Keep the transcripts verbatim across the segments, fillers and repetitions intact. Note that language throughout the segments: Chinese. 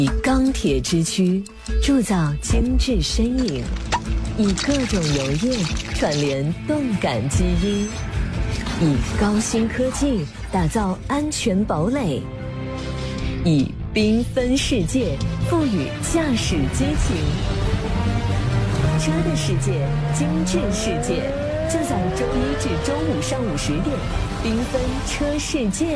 以钢铁之躯铸造精致身影，以各种油液串联动感基因，以高新科技打造安全堡垒，以缤纷世界赋予驾驶激情。车的世界，精致世界，就在周一至周五上午十点，缤纷车世界。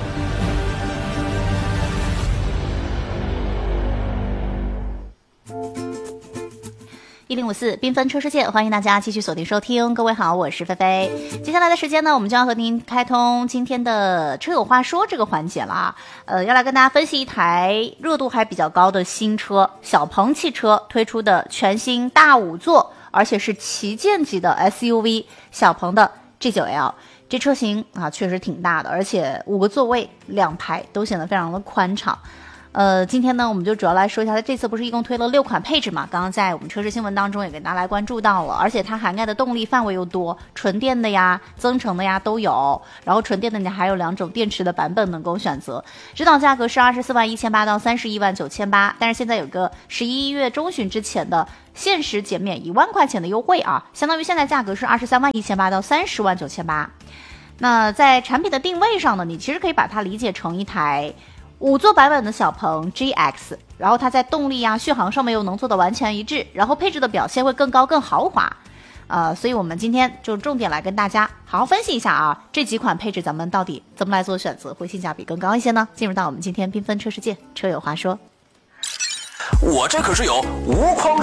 一零五四缤纷车世界，欢迎大家继续锁定收听。各位好，我是菲菲。接下来的时间呢，我们就要和您开通今天的车友话说这个环节了。呃，要来跟大家分析一台热度还比较高的新车，小鹏汽车推出的全新大五座，而且是旗舰级的 S U V 小鹏的 G 九 L。这车型啊确实挺大的，而且五个座位两排都显得非常的宽敞。呃，今天呢，我们就主要来说一下，它这次不是一共推了六款配置嘛？刚刚在我们车市新闻当中也给大家来关注到了，而且它涵盖的动力范围又多，纯电的呀、增程的呀都有，然后纯电的呢还有两种电池的版本能够选择。指导价格是二十四万一千八到三十一万九千八，但是现在有个十一月中旬之前的限时减免一万块钱的优惠啊，相当于现在价格是二十三万一千八到三十万九千八。那在产品的定位上呢，你其实可以把它理解成一台五座版本的小鹏 G X， 然后它在动力啊、续航上面又能做到完全一致，然后配置的表现会更高更豪华，呃，所以我们今天就重点来跟大家好好分析一下啊，这几款配置咱们到底怎么来做选择，会性价比更高一些呢？进入到我们今天缤纷车世界，车有话说。 我这可是有无框